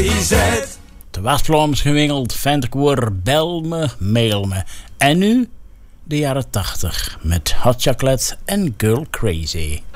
WZ. De West-Vlaams gewingeld, Ventekoor, bel me, mail me. En nu de jaren 80 met Hot Chocolate en Girl Crazy.